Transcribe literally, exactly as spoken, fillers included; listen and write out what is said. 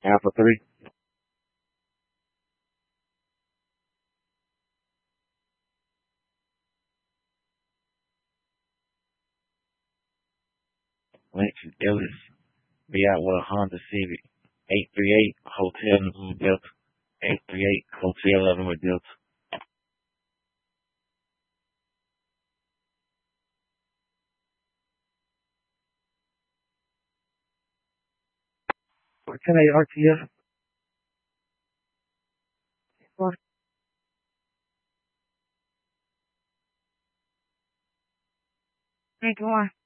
Alpha three. Lincoln Ellis. Be out with a Honda Civic. eight three eight Hotel November Delta. eight three eight Hotel November Delta. ten eight R T F. Thank you.